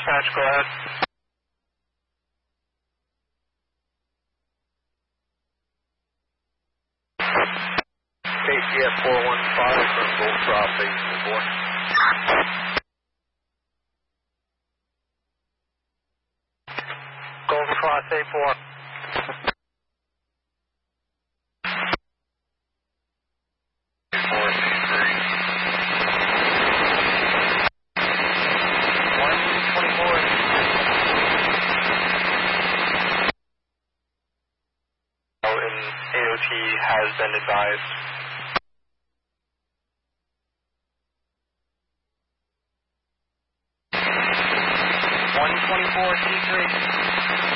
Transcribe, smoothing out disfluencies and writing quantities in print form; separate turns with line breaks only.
dispatch, go ahead. KTF 415 from Gold Drop 824. Gold Cross 84. AOT has been advised.